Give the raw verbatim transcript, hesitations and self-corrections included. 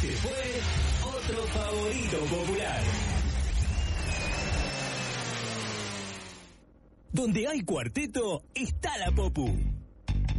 Se fue otro favorito popular. Donde hay cuarteto, está la Popu.